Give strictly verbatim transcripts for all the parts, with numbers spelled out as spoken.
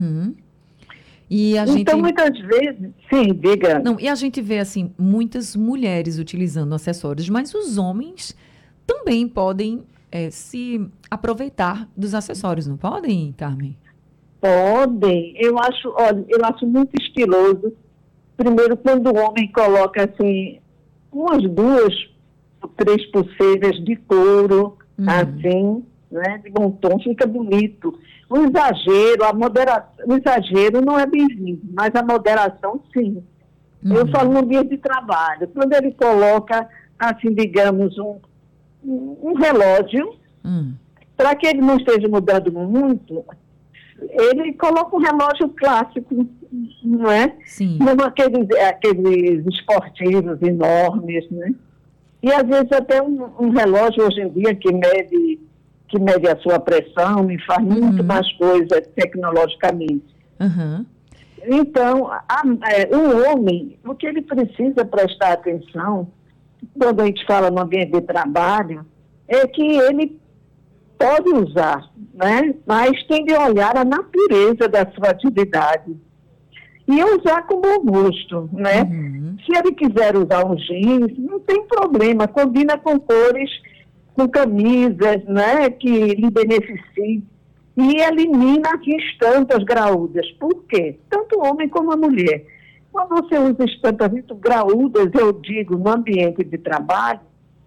Hum. E a Então, gente, muitas vezes, sim, diga. não, e a gente vê assim muitas mulheres utilizando acessórios, mas os homens também podem eh, se aproveitar dos acessórios, não podem, Carmen? Podem, eu acho, olha, eu acho muito estiloso. Primeiro, quando o homem coloca assim, umas duas, três pulseiras de couro, Uhum. assim, né, de bom tom, fica bonito. O exagero, a moderação, o exagero não é bem-vindo, mas a moderação, sim. Eu falo Uhum. no ambiente de trabalho. Quando ele coloca, assim, digamos, um, um um relógio, Hum. para que ele não esteja mudando muito, ele coloca um relógio clássico, não é? Sim. Não aqueles, aqueles esportivos enormes, né? E às vezes até um, um relógio hoje em dia que mede, que mede a sua pressão e faz muito Uhum. mais coisas tecnologicamente. Aham. Então, a, é, o homem, o que ele precisa prestar atenção, quando a gente fala no ambiente de trabalho, é que ele pode usar, né? Mas tem de olhar a natureza da sua atividade e usar com bom gosto, né? Uhum. Se ele quiser usar um jeans, não tem problema, combina com cores, com camisas, né? Que lhe beneficiem e elimina as estampas graúdas. Por quê? Tanto o homem como a mulher. Quando você usa estampas muito graúdas, eu digo, no ambiente de trabalho,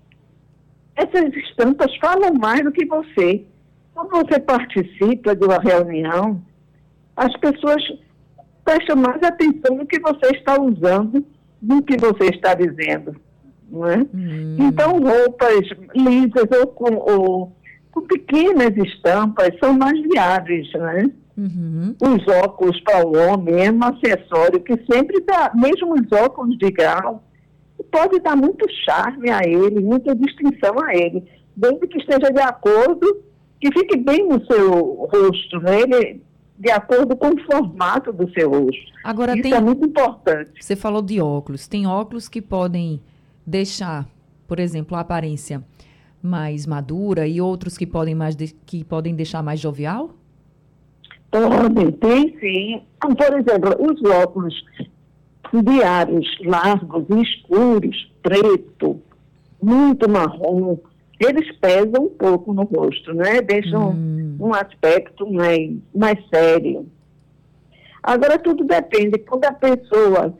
essas estampas falam mais do que você. Quando você participa de uma reunião, as pessoas prestam mais atenção no que você está usando do que você está dizendo, não é? Então, Hum. roupas lisas ou com, ou com pequenas estampas são mais viáveis, né? Uhum. Os óculos para o homem é um acessório que sempre dá, mesmo os óculos de grau, pode dar muito charme a ele, muita distinção a ele, desde que esteja de acordo, que fique bem no seu rosto, né? Ele, de acordo com o formato do seu rosto. Agora Isso é tem, muito importante. você falou de óculos. Tem óculos que podem deixar, por exemplo, a aparência mais madura e outros que podem mais de- que podem deixar mais jovial? Podem, tem sim. Por exemplo, os óculos diários, largos, escuros, preto, muito marrom, eles pesam um pouco no rosto, né? Deixam Hum. um aspecto mais, mais sério. Agora, tudo depende. Quando a pessoa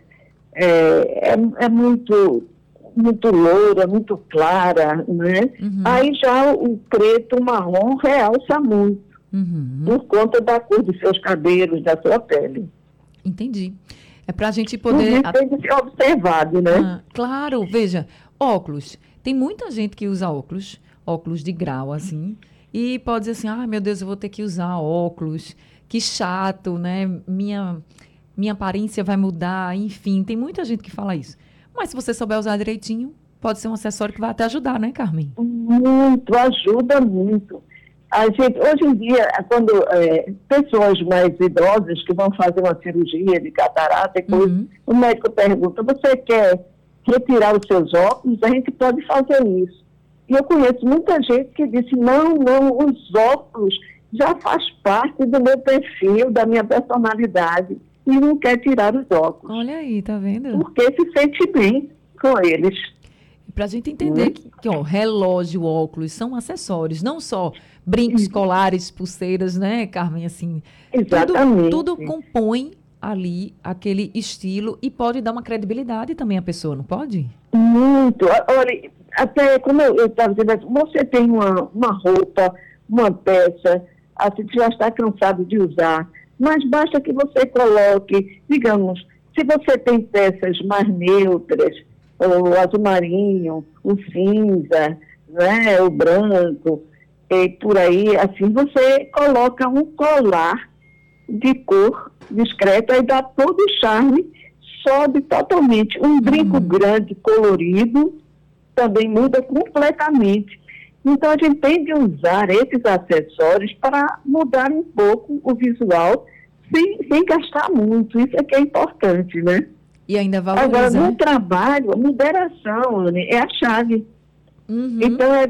é, é, é muito, muito loura, muito clara, né? Uhum. Aí já o preto, o marrom realça muito, Uhum. por conta da cor dos seus cabelos, da sua pele. Entendi. É para a gente Tudo poder. isso tem que ser observado, né? Ah, claro, veja, óculos. Tem muita gente que usa óculos, óculos de grau, assim, e pode dizer assim, ah, meu Deus, eu vou ter que usar óculos, que chato, né? Minha, minha aparência vai mudar, enfim, tem muita gente que fala isso. Mas se você souber usar direitinho, pode ser um acessório que vai até ajudar, né, Carmen? Muito, ajuda muito. A gente, hoje em dia, quando é, pessoas mais idosas que vão fazer uma cirurgia de catarata e coisa, Uhum. o médico pergunta, você quer retirar os seus óculos? A gente pode fazer isso. E eu conheço muita gente que disse, não, não, os óculos já faz parte do meu perfil, da minha personalidade, e não quer tirar os óculos, Olha aí, tá vendo? porque se sente bem com eles. Para a gente entender Né? que, que ó, relógio, óculos são acessórios, não só brincos, colares, pulseiras, né, Carmen? Assim, tudo, tudo Exatamente. compõe ali aquele estilo e pode dar uma credibilidade também à pessoa, não pode? Muito. O- Olha, até como eu estava dizendo, você tem uma, uma roupa, uma peça, assim, que já está cansado de usar, mas basta que você coloque, digamos, se você tem peças mais neutras, o azul marinho, o cinza, né, o branco, e por aí, assim, você coloca um colar de cor discreta e dá todo o charme, sobe totalmente. Um brinco Uhum. grande, colorido, também muda completamente. Então, a gente tem de usar esses acessórios para mudar um pouco o visual, sem, sem gastar muito. Isso é que é importante, né? E ainda Agora, valoriza, no né? trabalho, a moderação, Anne, é a chave. Uhum. Então,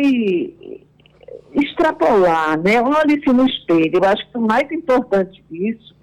evite extrapolar, né? Olhe-se no espelho. Eu acho que o mais importante disso